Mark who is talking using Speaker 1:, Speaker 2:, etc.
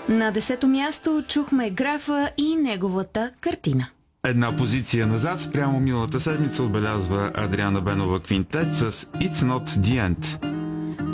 Speaker 1: На 10-то място чухме графа и неговата картина.
Speaker 2: Една позиция назад спрямо миналата седмица отбелязва Адриана Бенова Квинтет с It's Not The End.